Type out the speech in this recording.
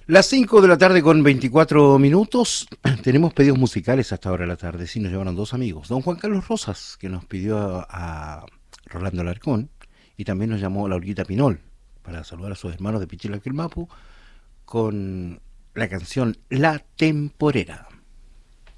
Las 5 de la tarde con 24 minutos. Tenemos pedidos musicales hasta ahora de la tarde. Sí, nos llevaron dos amigos. Don Juan Carlos Rosas, que nos pidió a Rolando Alarcón, y también nos llamó la Olguita Pinol para saludar a sus hermanos de Pichila Quilmapu con la canción La Temporera.